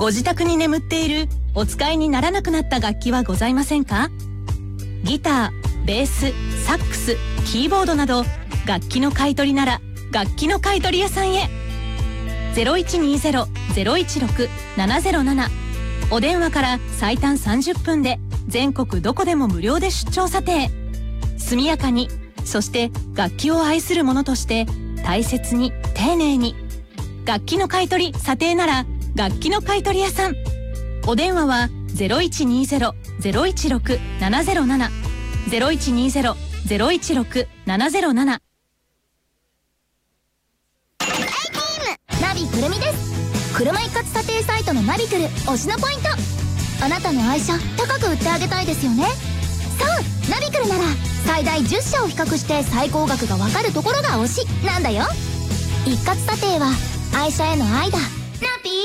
ご自宅に眠っているお使いにならなくなった楽器はございませんか？ギター、ベース、サックス、キーボードなど楽器の買い取りなら楽器の買い取り屋さんへ。0120-016-707、お電話から最短30分で全国どこでも無料で出張査定。速やかに、そして楽器を愛する者として大切に丁寧に。楽器の買い取り査定なら楽器の買い取り屋さん。お電話は 0120-016-707 0120-016-707。 ナビくるみです。車一括査定サイトのナビくる推しのポイント。あなたの愛車高く売ってあげたいですよね。そう、ナビくるなら最大10社を比較して最高額がわかるところが推しなんだよ。一括査定は愛車への愛だ。